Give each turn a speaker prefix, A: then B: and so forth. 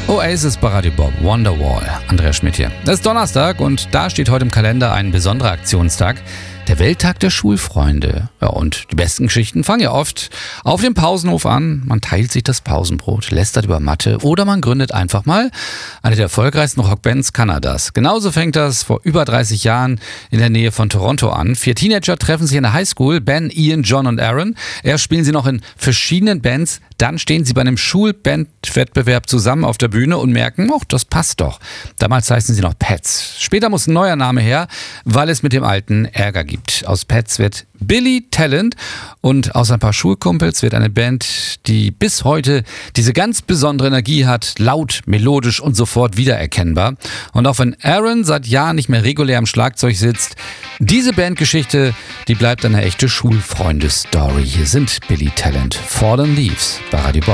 A: Oasis bei Radio Bob, Wonderwall. Andreas Schmidt hier. Es ist Donnerstag und da steht heute im Kalender ein besonderer Aktionstag. Der Welttag der Schulfreunde. Ja, und die besten Geschichten fangen ja oft auf dem Pausenhof an. Man teilt sich das Pausenbrot, lästert über Mathe oder man gründet einfach mal eine der erfolgreichsten Rockbands Kanadas. Genauso fängt das vor über 30 Jahren in der Nähe von Toronto an. 4 Teenager treffen sich in der Highschool. Ben, Ian, John und Aaron. Erst spielen sie noch in verschiedenen Bands. Dann stehen sie bei einem Schulbandwettbewerb zusammen auf der Bühne und merken, ach, das passt doch. Damals heißen sie noch Pets. Später muss ein neuer Name her, weil es mit dem alten Ärger gibt. Aus Pets wird Billy Talent und aus ein paar Schulkumpels wird eine Band, die bis heute diese ganz besondere Energie hat, laut, melodisch und sofort wiedererkennbar. Und auch wenn Aaron seit Jahren nicht mehr regulär am Schlagzeug sitzt, diese Bandgeschichte, die bleibt eine echte Schulfreunde-Story. Hier sind Billy Talent, Fallen Leaves bei Radio Bob.